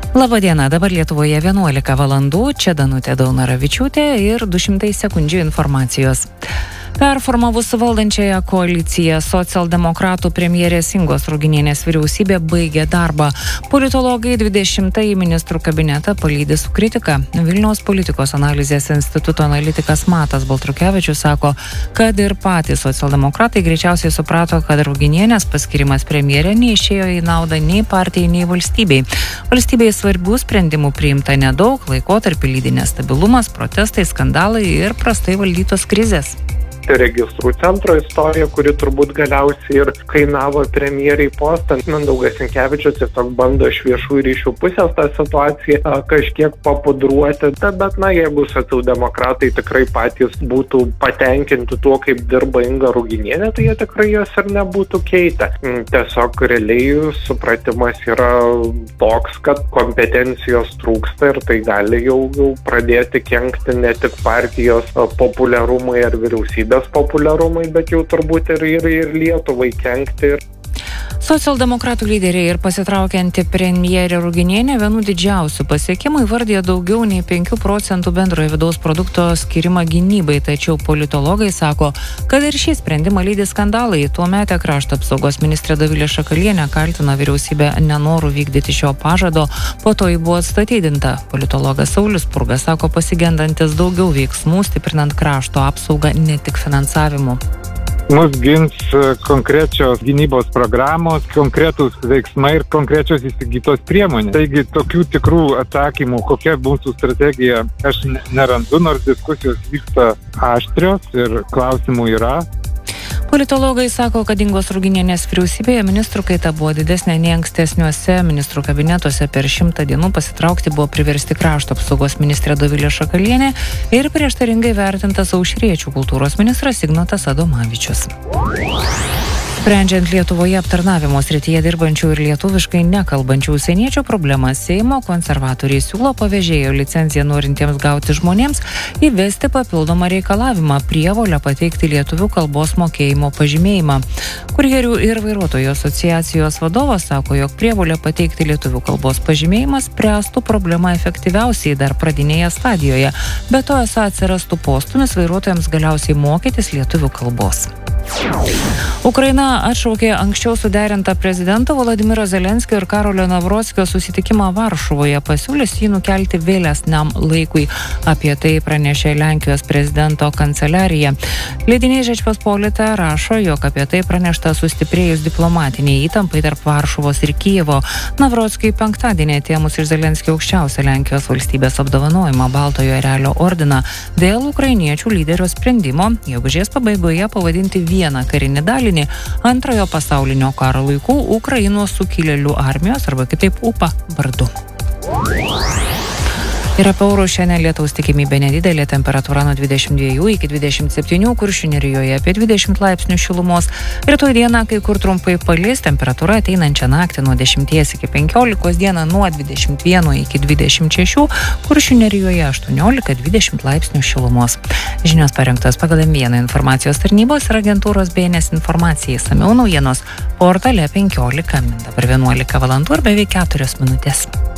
Labadiena, dabar Lietuvoje 11 valandų, čia Danutė Daunaravičiūtė ir 200 sekundžių informacijos. Performavus valdančiąją koaliciją, socialdemokratų premjerės Ingos Ruginienės vyriausybė baigė darbą. Politologai 20-ąjį ministrų kabinetą palydi su kritika. Vilniaus politikos analizės instituto analitikas Matas Baltrukevičius sako, kad ir patys socialdemokratai greičiausiai suprato, kad Ruginienės paskirimas premjerė neišėjo į naudą nei partijai, nei valstybei. Valstybei svarbių sprendimų priimta nedaug, laikotarpį lydi nestabilumas, protestai, skandalai ir prastai valdytos krizės. Registrų centro istorija, kuri turbūt galiausiai ir kainavo premjeriai postą. Mindaugas Sinkevičius tiesiog bando iš viešųjų ryšių pusės tą situaciją kažkiek papudruoti. Bet, jeigu socialdemokratai tikrai patys būtų patenkinti tuo, kaip dirba Inga Ruginienė, tai jie tikrai jos ir nebūtų keitę. Tiesiog realiai supratimas yra toks, kad kompetencijos trūksta ir tai gali jau pradėti kenkti ne tik partijos populiarumui ar vyriausybės populiarumai, bet jau turbūt ir Lietuvai kenkti. Socialdemokratų lyderiai ir pasitraukianti premjerė Ruginienė vienų didžiausių pasiekimų įvardija daugiau nei 5% bendrojo vidaus produkto skirimą gynybai, tačiau politologai sako, kad ir šį sprendimą lydi skandalai. Tuometė krašto apsaugos ministrė Dovilė Šakalienė kaltina vyriausybę nenoru vykdyti šio pažado, po to ji buvo atstatydinta. Politologas Saulius Spurga sako pasigendantis daugiau veiksmų, stiprinant krašto apsaugą ne tik finansavimu. Mus gins konkrečios gynybos programos, konkretūs veiksmai ir konkrečios įsigytos priemonės. Taigi tokių tikrų atsakymų, kokia mūsų strategija, aš nerandu, nors diskusijos vyksta aštrios ir klausimų yra. Politologai sako, kad Ingos Ruginienės vyriausybėje ministrų kaita buvo didesnė nei ankstesniuose ministrų kabinetuose. Per 100 dienų pasitraukti buvo priversti krašto apsaugos ministrė Dovilė Šakalienė ir prieštaringai vertintas Aušriečių kultūros ministras Ignotas Adomavičius. Sprendžiant Lietuvoje aptarnavimo srityje dirbančių ir lietuviškai nekalbančių užsieniečių problemą, Seimo konservatoriai siūlo pavėžėjo licenciją norintiems gauti žmonėms įvesti papildomą reikalavimą – prievolę pateikti lietuvių kalbos mokėjimo pažymėjimą. Kurjerių ir vairuotojų asociacijos vadovas sako, jog prievolę pateikti lietuvių kalbos pažymėjimą spręstų problemą efektyviausiai dar pradinėje stadijoje, bet to esą atsirastų postūmis vairuotojams galiausiai mokytis lietuvių kalbos. Ukraina atšaukė anksčiau suderintą prezidento Volodymyro Zelenskio ir Karolio Navrockio susitikimą Varšuvoje, pasiūlys jį nukelti vėlesniam laikui. Apie tai pranešė Lenkijos prezidento kanceliarija. Leidiniai Žečpospolita rašo, jog apie tai pranešta sustiprėjus diplomatiniai įtampai tarp Varšuvos ir Kijevo. Navrockiui penktadienį atėmus iš Zelenskio aukščiausią Lenkijos valstybės apdovanojimą Baltojo erelio ordiną dėl ukrainiečių lyderio sprendimo gegužės pabaigoje pavadinti vieną karinį dalinį Antrojo pasaulinio karo laikų Ukrainos sukilėlių armijos arba kitaip UPA vardu. Ir apie orus šiandien lietaus tikimybė nedidelė, temperatūra nuo 22 iki 27, Kuršių nerijoje apie 20 laipsnių šilumos. Rytoj dieną kai kur trumpai palis, temperatūra ateinančią naktį nuo 10 iki 15, dieną nuo 21 iki 26, Kuršių nerijoje 18-20 laipsnių šilumos. Žinios parengtos pagal M1 informacijos tarnybos ir agentūros BNS informacijai. Išsamiau naujienos portale 15 min. Dabar 11 valandų ir beveik 4 minutės.